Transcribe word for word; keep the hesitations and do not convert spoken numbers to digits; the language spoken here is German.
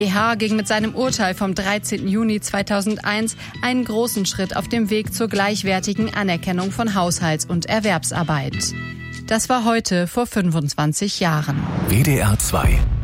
B H ging mit seinem Urteil vom dreizehnten Juni zweitausendeins einen großen Schritt auf dem Weg zur gleichwertigen Anerkennung von Haushalts- und Erwerbsarbeit. Das war heute vor fünfundzwanzig Jahren. W D R zwei